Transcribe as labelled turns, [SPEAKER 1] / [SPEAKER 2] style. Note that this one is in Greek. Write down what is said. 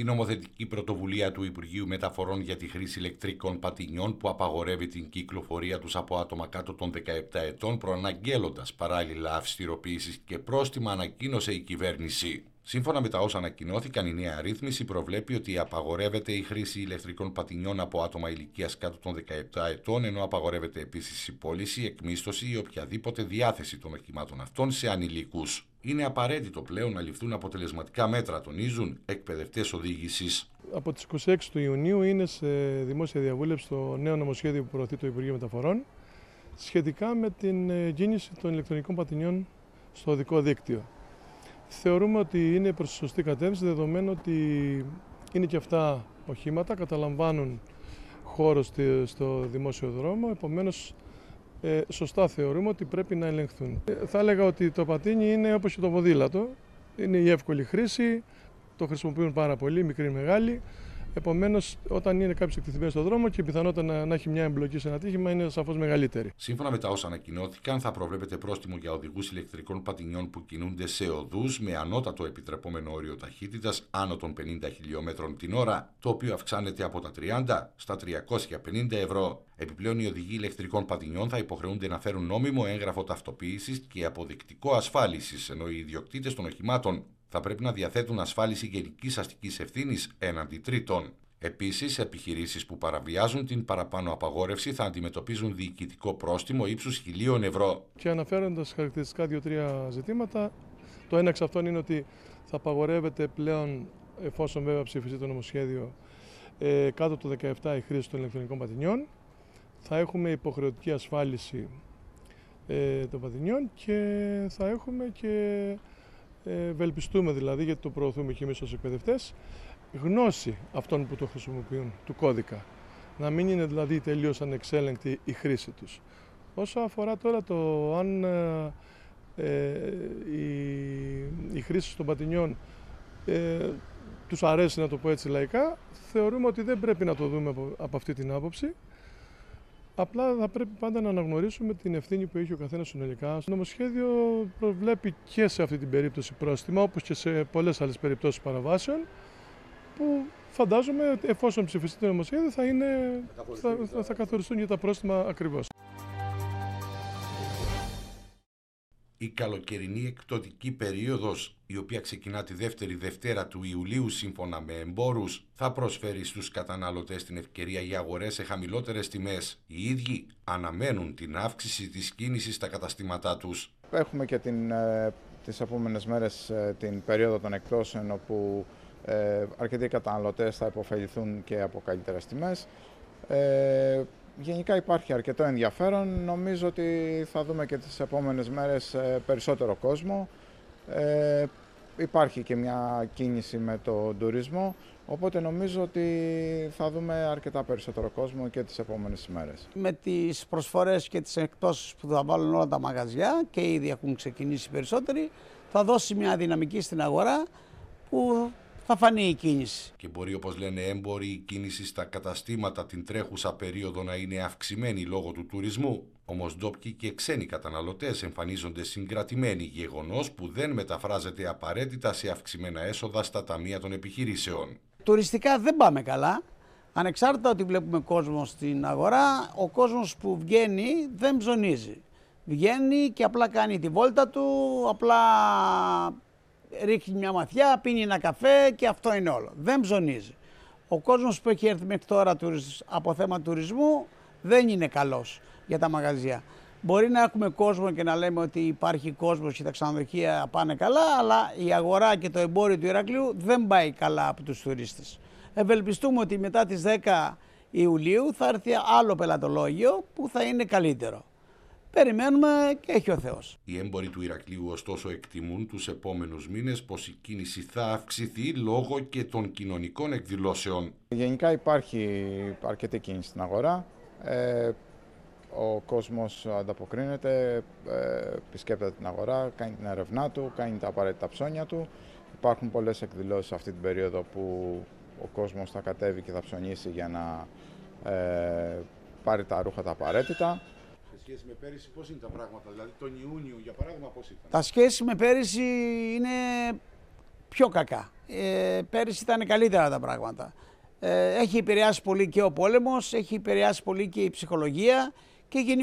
[SPEAKER 1] την νομοθετική πρωτοβουλία του Υπουργείου Μεταφορών για τη χρήση ηλεκτρικών πατινιών που απαγορεύει την κυκλοφορία τους από άτομα κάτω των 17 ετών, προαναγγέλλοντας παράλληλα αυστηροποίησεις και πρόστιμα, ανακοίνωσε η κυβέρνηση. Σύμφωνα με τα όσα ανακοινώθηκαν, η νέα ρύθμιση προβλέπει ότι απαγορεύεται η χρήση ηλεκτρικών πατινιών από άτομα ηλικίας κάτω των 17 ετών, ενώ απαγορεύεται επίσης η πώληση, εκμίσθωση ή οποιαδήποτε διάθεση των οχημάτων αυτών σε ανηλίκους. Είναι απαραίτητο πλέον να ληφθούν αποτελεσματικά μέτρα, τονίζουν εκπαιδευτές οδήγησης.
[SPEAKER 2] Από τις 26 του Ιουνίου είναι σε δημόσια διαβούλευση το νέο νομοσχέδιο που προωθεί το Υπουργείο Μεταφορών σχετικά με την κίνηση των ηλεκτρονικών πατινιών στο οδικό δίκτυο. Θεωρούμε ότι είναι προς τη σωστή κατεύθυνση, δεδομένου ότι είναι και αυτά οχήματα, καταλαμβάνουν χώρο στο δημόσιο δρόμο, επομένως σωστά θεωρούμε ότι πρέπει να ελεγχθούν. Θα έλεγα ότι το πατίνι είναι όπως και το ποδήλατο, είναι η εύκολη χρήση, το χρησιμοποιούν πάρα πολύ, μικροί ή μεγάλοι. Επομένως, όταν είναι κάποιος εκτεθειμένος στον δρόμο και η πιθανότητα να έχει μια εμπλοκή σε ένα ατύχημα είναι σαφώς μεγαλύτερη.
[SPEAKER 1] Σύμφωνα με τα όσα ανακοινώθηκαν, θα προβλέπεται πρόστιμο για οδηγούς ηλεκτρικών πατινιών που κινούνται σε οδούς με ανώτατο επιτρεπόμενο όριο ταχύτητας άνω των 50 χιλιόμετρων την ώρα, το οποίο αυξάνεται από τα 30 στα 350 ευρώ. Επιπλέον, οι οδηγοί ηλεκτρικών πατινιών θα υποχρεούνται να φέρουν νόμιμο έγγραφο ταυτοποίησης και αποδεικτικό ασφάλισης, ενώ οι ιδιοκτήτες των οχημάτων θα πρέπει να διαθέτουν ασφάλιση γενικής αστικής ευθύνης έναντι τρίτων. Επίσης, επιχειρήσεις που παραβιάζουν την παραπάνω απαγόρευση θα αντιμετωπίζουν διοικητικό πρόστιμο ύψους 1.000 ευρώ.
[SPEAKER 2] Και αναφέροντας χαρακτηριστικά 2-3 ζητήματα, το ένα εξ αυτών είναι ότι θα απαγορεύεται πλέον, εφόσον βέβαια ψηφιστεί το νομοσχέδιο, κάτω το 17 η χρήση των ηλεκτρονικών πατινιών. Θα έχουμε υποχρεωτική ασφάλιση των πατινιών και θα έχουμε και ευελπιστούμε δηλαδή, γιατί το προωθούμε και εμείς ως εκπαιδευτές, γνώση αυτών που το χρησιμοποιούν, του κώδικα. Να μην είναι δηλαδή τελείως ανεξέλεγκτη η χρήση τους. Όσο αφορά τώρα το αν η χρήση των πατινιών τους αρέσει, να το πω έτσι λαϊκά, θεωρούμε ότι δεν πρέπει να το δούμε από αυτή την άποψη. Απλά θα πρέπει πάντα να αναγνωρίσουμε την ευθύνη που έχει ο καθένας συνολικά. Το νομοσχέδιο προβλέπει και σε αυτή την περίπτωση πρόστιμα, όπως και σε πολλές άλλες περιπτώσεις παραβάσεων, που φαντάζομαι εφόσον ψηφιστεί το νομοσχέδιο θα καθοριστούν για τα πρόστιμα ακριβώς.
[SPEAKER 1] Η καλοκαιρινή εκπτωτική περίοδος, η οποία ξεκινά τη δεύτερη Δευτέρα του Ιουλίου σύμφωνα με εμπόρους, θα προσφέρει στους καταναλωτές την ευκαιρία για αγορές σε χαμηλότερες τιμές. Οι ίδιοι αναμένουν την αύξηση της κίνησης στα καταστήματά τους.
[SPEAKER 3] Έχουμε και τις επόμενες μέρες την περίοδο των εκπτώσεων, όπου αρκετοί καταναλωτές θα υποφεληθούν και από καλύτερες τιμές. Γενικά υπάρχει αρκετό ενδιαφέρον. Νομίζω ότι θα δούμε και τις επόμενες μέρες περισσότερο κόσμο. Υπάρχει και μια κίνηση με τον τουρισμό, οπότε νομίζω ότι θα δούμε αρκετά περισσότερο κόσμο και τις επόμενες ημέρες.
[SPEAKER 4] Με τις προσφορές και τις εκπτώσεις που θα βάλουν όλα τα μαγαζιά, και ήδη έχουν ξεκινήσει περισσότεροι, θα δώσει μια δυναμική στην αγορά που θα φανεί η κίνηση.
[SPEAKER 1] Και μπορεί, όπως λένε έμποροι, η κίνηση στα καταστήματα την τρέχουσα περίοδο να είναι αυξημένη λόγω του τουρισμού. Όμως ντόπιοι και ξένοι καταναλωτές εμφανίζονται συγκρατημένοι, γεγονός που δεν μεταφράζεται απαραίτητα σε αυξημένα έσοδα στα ταμεία των επιχειρήσεων.
[SPEAKER 4] Τουριστικά δεν πάμε καλά. Ανεξάρτητα ότι βλέπουμε κόσμο στην αγορά, ο κόσμος που βγαίνει δεν ψωνίζει. Βγαίνει και απλά κάνει τη βόλτα του, απλά ρίχνει μια ματιά, πίνει ένα καφέ και αυτό είναι όλο. Δεν ψωνίζει. Ο κόσμος που έχει έρθει μέχρι τώρα από θέμα τουρισμού δεν είναι καλός για τα μαγαζιά. Μπορεί να έχουμε κόσμο και να λέμε ότι υπάρχει κόσμος και τα ξενοδοχεία πάνε καλά, αλλά η αγορά και το εμπόριο του Ηρακλείου δεν πάει καλά από τους τουρίστες. Ευελπιστούμε ότι μετά τις 10 Ιουλίου θα έρθει άλλο πελατολόγιο που θα είναι καλύτερο. Περιμένουμε και έχει ο Θεός.
[SPEAKER 1] Οι έμποροι του Ηρακλείου ωστόσο εκτιμούν τους επόμενους μήνες πως η κίνηση θα αυξηθεί λόγω και των κοινωνικών εκδηλώσεων.
[SPEAKER 3] Γενικά υπάρχει αρκετή κίνηση στην αγορά. Ο κόσμος ανταποκρίνεται, επισκέπτεται την αγορά, κάνει την έρευνά του, κάνει τα απαραίτητα ψώνια του. Υπάρχουν πολλές εκδηλώσεις αυτή την περίοδο που ο κόσμος θα κατέβει και θα ψωνίσει για να πάρει τα ρούχα τα απαραίτητα.
[SPEAKER 1] Σε σχέση με πέρυσι, πώς είναι τα πράγματα, δηλαδή τον Ιούνιο για παράδειγμα πώς ήταν?
[SPEAKER 4] Τα σχέση με πέρυσι είναι πιο κακά. πέρυσι ήταν καλύτερα τα πράγματα. Έχει επηρεάσει πολύ και ο πόλεμος, έχει επηρεάσει πολύ και η ψυχολογία και